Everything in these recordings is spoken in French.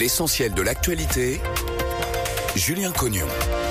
L'essentiel de l'actualité, Julien Cognon.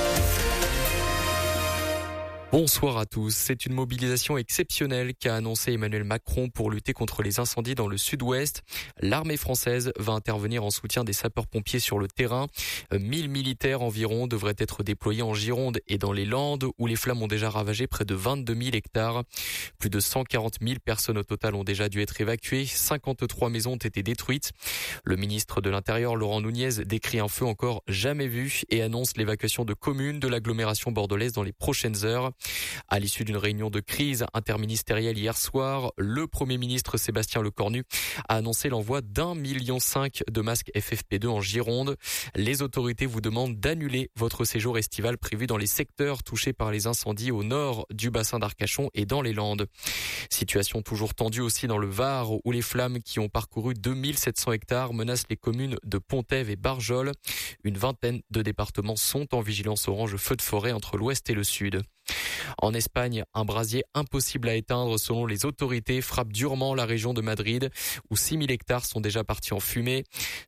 Bonsoir à tous. C'est une mobilisation exceptionnelle qu'a annoncé Emmanuel Macron pour lutter contre les incendies dans le sud-ouest. L'armée française va intervenir en soutien des sapeurs-pompiers sur le terrain. 1000 militaires environ devraient être déployés en Gironde et dans les Landes où les flammes ont déjà ravagé près de 22 000 hectares. Plus de 140 000 personnes au total ont déjà dû être évacuées. 53 maisons ont été détruites. Le ministre de l'Intérieur, Laurent Nunez, décrit un feu encore jamais vu et annonce l'évacuation de communes de l'agglomération bordelaise dans les prochaines heures. À l'issue d'une réunion de crise interministérielle hier soir, le Premier ministre Sébastien Lecornu a annoncé l'envoi d'1,5 million de masques FFP2 en Gironde. Les autorités vous demandent d'annuler votre séjour estival prévu dans les secteurs touchés par les incendies au nord du bassin d'Arcachon et dans les Landes. Situation toujours tendue aussi dans le Var où les flammes qui ont parcouru 2700 hectares menacent les communes de Pontève et Barjol. Une vingtaine de départements sont en vigilance orange feu de forêt entre l'ouest et le sud. En Espagne, un brasier impossible à éteindre selon les autorités frappe durement la région de Madrid où 6 000 hectares sont déjà partis en fumée.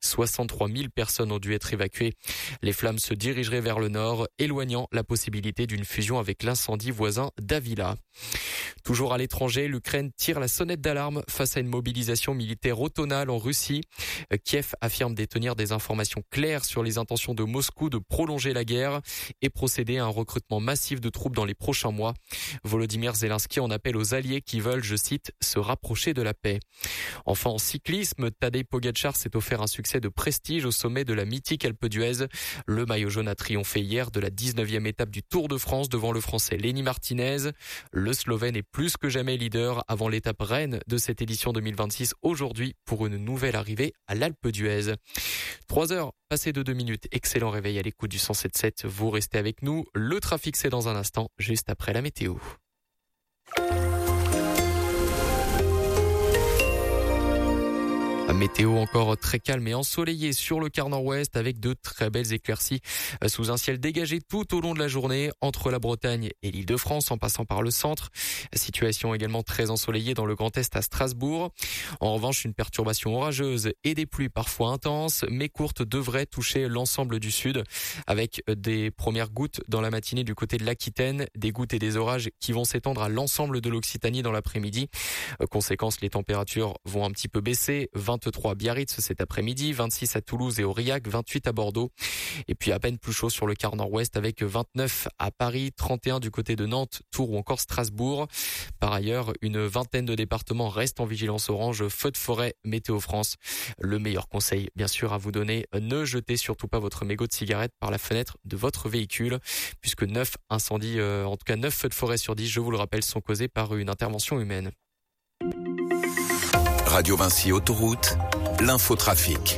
63 000 personnes ont dû être évacuées. Les flammes se dirigeraient vers le nord, éloignant la possibilité d'une fusion avec l'incendie voisin d'Avila. Toujours à l'étranger, l'Ukraine tire la sonnette d'alarme face à une mobilisation militaire automnale en Russie. Kiev affirme détenir des informations claires sur les intentions de Moscou de prolonger la guerre et procéder à un recrutement massif de troupes dans les prochains mois. Volodymyr Zelensky en appelle aux alliés qui veulent, je cite, se rapprocher de la paix. Enfin, en cyclisme, Tadej Pogačar s'est offert un succès de prestige au sommet de la mythique Alpe d'Huez. Le maillot jaune a triomphé hier de la 19e étape du Tour de France devant le Français Lenny Martinez. Le Slovène est plus que jamais leader avant l'étape reine de cette édition 2026 aujourd'hui pour une nouvelle arrivée à l'Alpe d'Huez. 3 heures passées de 2 minutes. Excellent réveil à l'écoute du 107.7. Vous restez avec nous. Le trafic, c'est dans un instant, juste après la météo. Météo encore très calme et ensoleillée sur le quart nord-ouest avec de très belles éclaircies sous un ciel dégagé tout au long de la journée entre la Bretagne et l'Île-de-France en passant par le centre. Situation également très ensoleillée dans le Grand Est à Strasbourg. En revanche, une perturbation orageuse et des pluies parfois intenses mais courtes devraient toucher l'ensemble du sud avec des premières gouttes dans la matinée du côté de l'Aquitaine, des gouttes et des orages qui vont s'étendre à l'ensemble de l'Occitanie dans l'après-midi. Conséquence, les températures vont un petit peu baisser. 23 à Biarritz cet après-midi, 26 à Toulouse et Aurillac, 28 à Bordeaux. Et puis à peine plus chaud sur le quart nord-ouest avec 29 à Paris, 31 du côté de Nantes, Tours ou encore Strasbourg. Par ailleurs, une vingtaine de départements restent en vigilance orange, feu de forêt, Météo France. Le meilleur conseil, bien sûr, à vous donner, ne jetez surtout pas votre mégot de cigarette par la fenêtre de votre véhicule, puisque 9 incendies, en tout cas 9 feux de forêt sur 10, je vous le rappelle, sont causés par une intervention humaine. Radio Vinci Autoroute, l'infotrafic.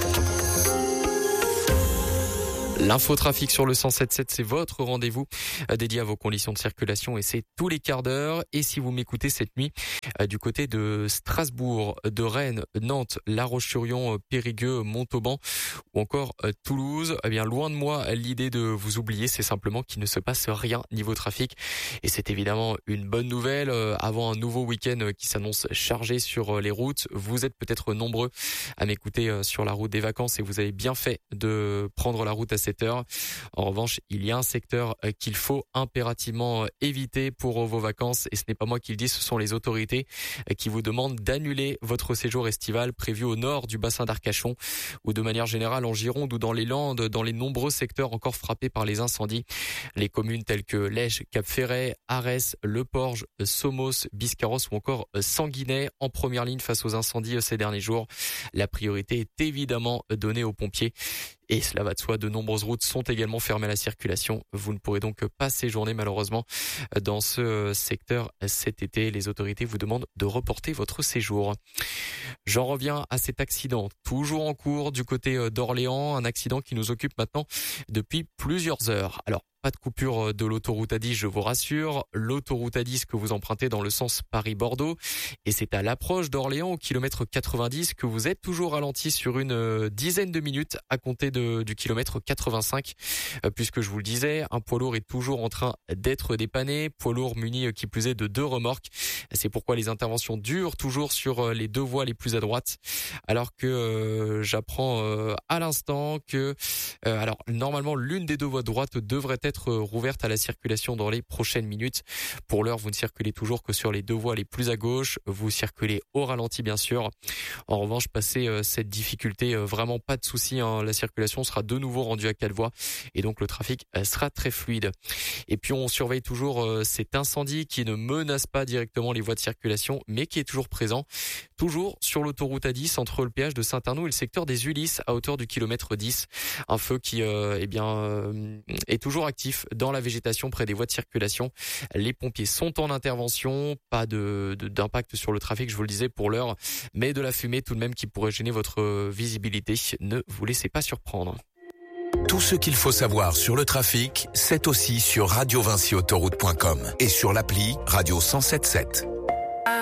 L'infotrafic sur le 107.7, c'est votre rendez-vous dédié à vos conditions de circulation et c'est tous les quarts d'heure. Et si vous m'écoutez cette nuit du côté de Strasbourg, de Rennes, Nantes, La Roche-sur-Yon, Périgueux, Montauban ou encore Toulouse, eh bien loin de moi l'idée de vous oublier, c'est simplement qu'il ne se passe rien niveau trafic. Et c'est évidemment une bonne nouvelle avant un nouveau week-end qui s'annonce chargé sur les routes. Vous êtes peut-être nombreux à m'écouter sur la route des vacances et vous avez bien fait de prendre la route à cette heure. En revanche, il y a un secteur qu'il faut impérativement éviter pour vos vacances et ce n'est pas moi qui le dis, ce sont les autorités qui vous demandent d'annuler votre séjour estival prévu au nord du bassin d'Arcachon ou de manière générale en Gironde ou dans les Landes, dans les nombreux secteurs encore frappés par les incendies. Les communes telles que Lège, Cap-Ferret, Arès, Le Porge, Somos, Biscarrosse ou encore Sanguinet en première ligne face aux incendies ces derniers jours. La priorité est évidemment donnée aux pompiers. Et cela va de soi, de nombreuses routes sont également fermées à la circulation. Vous ne pourrez donc pas séjourner malheureusement dans ce secteur cet été. Les autorités vous demandent de reporter votre séjour. J'en reviens à cet accident, toujours en cours du côté d'Orléans, un accident qui nous occupe maintenant depuis plusieurs heures. Alors, pas de coupure de l'autoroute A10, je vous rassure. L'autoroute A10 que vous empruntez dans le sens Paris-Bordeaux. Et c'est à l'approche d'Orléans au kilomètre 90 que vous êtes toujours ralenti sur une dizaine de minutes à compter du kilomètre 85. Puisque je vous le disais, un poids lourd est toujours en train d'être dépanné. Poids lourd muni qui plus est de 2 remorques. C'est pourquoi les interventions durent toujours sur les 2 voies les plus à droite. Alors que j'apprends à l'instant que alors normalement l'une des 2 voies de droite devrait être rouverte à la circulation dans les prochaines minutes. Pour l'heure, vous ne circulez toujours que sur les 2 voies les plus à gauche. Vous circulez au ralenti bien sûr. En revanche, passé cette difficulté, vraiment pas de souci. La circulation sera de nouveau rendue à 4 voies et donc le trafic sera très fluide. Et puis on surveille toujours cet incendie qui ne menace pas directement les voies de circulation, mais qui est toujours présent. Toujours sur l'autoroute A10 entre le péage de Saint-Arnoux et le secteur des Ulysses à hauteur du kilomètre 10. Un feu qui est toujours actif dans la végétation près des voies de circulation. Les pompiers sont en intervention. Pas d'impact sur le trafic, je vous le disais pour l'heure, mais de la fumée tout de même qui pourrait gêner votre visibilité. Ne vous laissez pas surprendre. Tout ce qu'il faut savoir sur le trafic, c'est aussi sur radiovincyautoroute.com et sur l'appli Radio 107.7.